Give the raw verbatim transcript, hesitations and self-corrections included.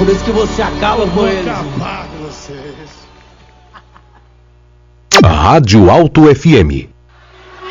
Por isso que você acaba com eles. Rádio Alto F M